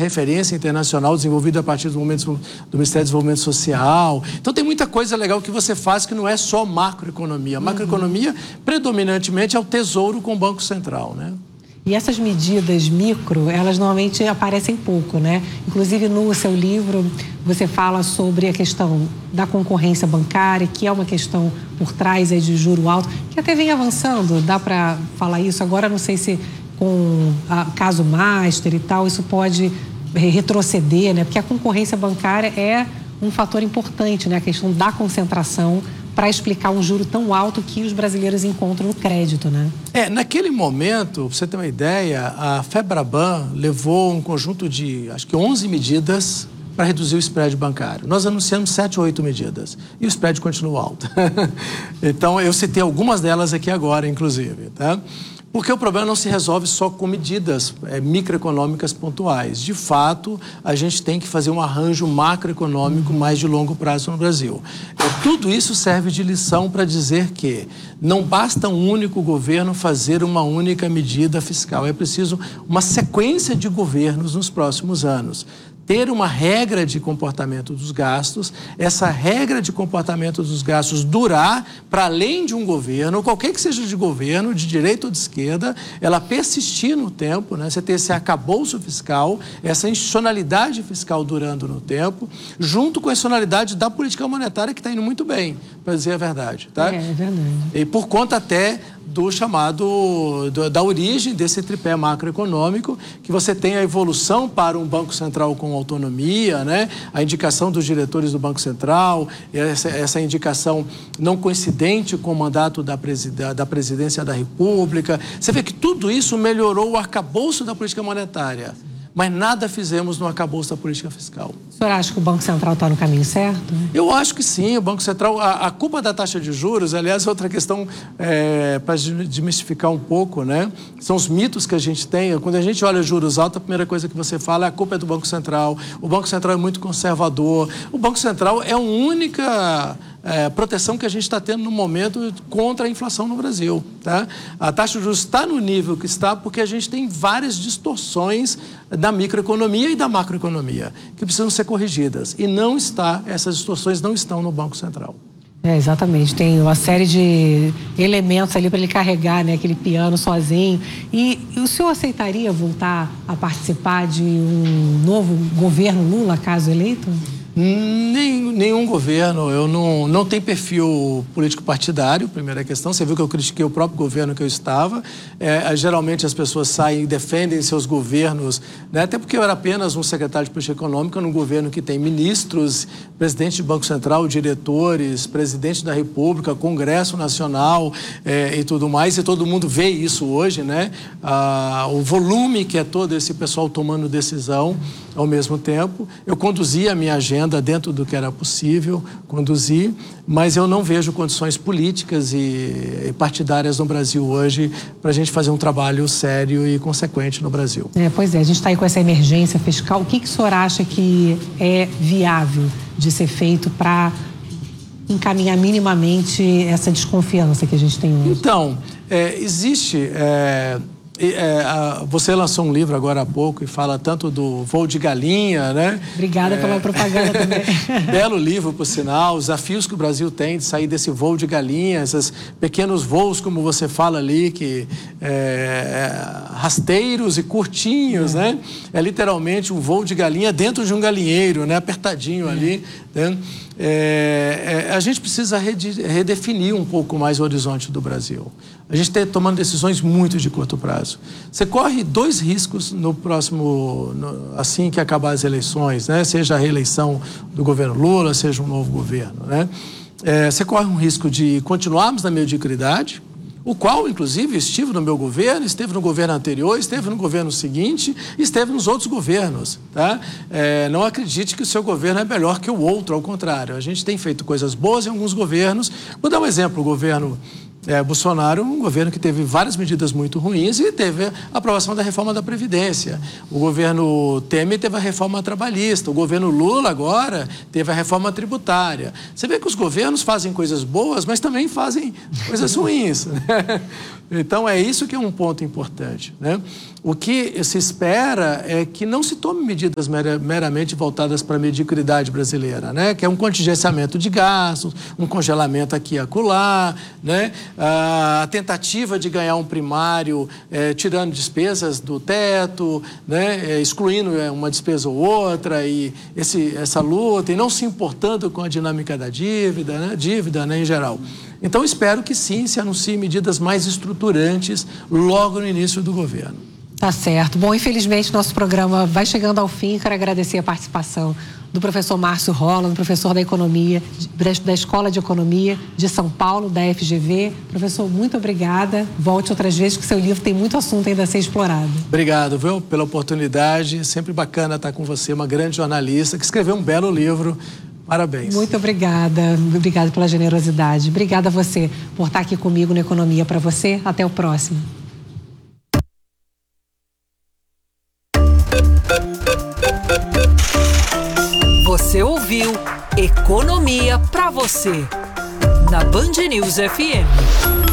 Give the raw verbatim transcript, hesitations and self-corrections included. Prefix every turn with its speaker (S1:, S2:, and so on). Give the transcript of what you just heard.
S1: referência internacional desenvolvida a partir do, momento, do Ministério do Desenvolvimento Social. Então tem muita coisa legal que você faz que não é só macroeconomia. A macroeconomia, uhum. predominantemente, é o Tesouro com o Banco Central, né?
S2: E essas medidas micro, elas normalmente aparecem pouco, né? Inclusive, no seu livro, você fala sobre a questão da concorrência bancária, que é uma questão por trás aí de juro alto, que até vem avançando, dá para falar isso. Agora, não sei se com o caso Master e tal, isso pode retroceder, né? Porque a concorrência bancária é um fator importante, né? A questão da concentração para explicar um juro tão alto que os brasileiros encontram no crédito, né?
S1: É, naquele momento, para você ter uma ideia, a FEBRABAN levou um conjunto de, acho que onze medidas para reduzir o spread bancário. Nós anunciamos sete ou oito medidas e o spread continua alto. Então, eu citei algumas delas aqui agora, inclusive, tá? Porque o problema não se resolve só com medidas é, microeconômicas pontuais. De fato, a gente tem que fazer um arranjo macroeconômico mais de longo prazo no Brasil. É, tudo isso serve de lição para dizer que não basta um único governo fazer uma única medida fiscal. É preciso uma sequência de governos nos próximos anos. Ter uma regra de comportamento dos gastos, essa regra de comportamento dos gastos durar para além de um governo, qualquer que seja de governo, de direita ou de esquerda, ela persistir no tempo, né? Você ter esse arcabouço fiscal, essa institucionalidade fiscal durando no tempo, junto com a institucionalidade da política monetária que está indo muito bem, para dizer a verdade. Tá?
S2: É, é verdade.
S1: E por conta até do chamado, do, da origem desse tripé macroeconômico, que você tem a evolução para um Banco Central com autonomia, né? A indicação dos diretores do Banco Central, essa, essa indicação não coincidente com o mandato da, presida, da presidência da República. Você vê que tudo isso melhorou o arcabouço da política monetária, mas nada fizemos no arcabouço da política fiscal.
S2: O senhor acha que o Banco Central está no caminho certo?
S1: Eu acho que sim, o Banco Central... A, a culpa da taxa de juros, aliás, é outra questão é, para desmistificar um pouco, né? São os mitos que a gente tem. Quando a gente olha juros altos, a primeira coisa que você fala é a culpa é do Banco Central. O Banco Central é muito conservador. O Banco Central é a única... É, proteção que a gente está tendo no momento contra a inflação no Brasil. Tá? A taxa de juros está no nível que está porque a gente tem várias distorções da microeconomia e da macroeconomia que precisam ser corrigidas. E não está, essas distorções não estão no Banco Central.
S2: É, exatamente. Tem uma série de elementos ali para ele carregar, né, aquele piano sozinho. E, e o senhor aceitaria voltar a participar de um novo governo Lula, caso eleito?
S1: Nem, nenhum governo, eu não, não tenho perfil político partidário, primeira questão. Você viu que eu critiquei o próprio governo que eu estava. É, geralmente as pessoas saem e defendem seus governos, né? Até porque eu era apenas um secretário de política econômica num governo que tem ministros, presidente do Banco Central, diretores, presidente da República, Congresso Nacional é, e tudo mais, e todo mundo vê isso hoje, né? Ah, o volume que é todo esse pessoal tomando decisão ao mesmo tempo. Eu conduzi a minha agenda dentro do que era possível conduzir, mas eu não vejo condições políticas e partidárias no Brasil hoje para a gente fazer um trabalho sério e consequente no Brasil.
S2: É, pois é, a gente está aí com essa emergência fiscal. O que, que o senhor acha que é viável de ser feito para encaminhar minimamente essa desconfiança que a gente tem hoje?
S1: Então, é, existe... É... É, a, você lançou um livro agora há pouco e fala tanto do voo de galinha, né?
S2: Obrigada é, pela propaganda também.
S1: Belo livro, por sinal, os desafios que o Brasil tem de sair desse voo de galinha, esses pequenos voos, como você fala ali, que é, rasteiros e curtinhos, é. né? É literalmente um voo de galinha dentro de um galinheiro, né? Apertadinho é. ali, né? É, é, a gente precisa redefinir um pouco mais o horizonte do Brasil. A gente está tomando decisões muito de curto prazo. Você corre dois riscos no próximo, no, assim que acabar as eleições, né? Seja a reeleição do governo Lula, seja um novo governo, né? É, você corre um risco de continuarmos na mediocridade, o qual, inclusive, estive no meu governo, esteve no governo anterior, esteve no governo seguinte, esteve nos outros governos. Tá? É, não acredite que o seu governo é melhor que o outro, ao contrário. A gente tem feito coisas boas em alguns governos. Vou dar um exemplo, o governo é, Bolsonaro, um governo que teve várias medidas muito ruins e teve a aprovação da reforma da Previdência. O governo Temer teve a reforma trabalhista. O governo Lula, agora, teve a reforma tributária. Você vê que os governos fazem coisas boas, mas também fazem coisas ruins, né? Então, é isso que é um ponto importante, né? O que se espera é que não se tome medidas meramente voltadas para a mediocridade brasileira, né? Que é um contingenciamento de gastos, um congelamento aqui e acolá, né? A tentativa de ganhar um primário é, tirando despesas do teto, né? É, excluindo uma despesa ou outra, e esse, essa luta, e não se importando com a dinâmica da dívida, né? Dívida, né, em geral. Então, espero que sim se anuncie medidas mais estruturantes logo no início do governo.
S2: Tá certo. Bom, infelizmente, nosso programa vai chegando ao fim. Quero agradecer a participação do professor Márcio Holland, professor da Economia, da Escola de Economia de São Paulo, da F G V. Professor, muito obrigada. Volte outras vezes, que seu livro tem muito assunto ainda a ser explorado.
S1: Obrigado, viu, pela oportunidade. Sempre bacana estar com você, uma grande jornalista que escreveu um belo livro. Parabéns.
S2: Muito obrigada. Obrigada pela generosidade. Obrigada a você por estar aqui comigo no Economia para Você. Até o próximo.
S3: Você ouviu Economia para Você, na Band News F M.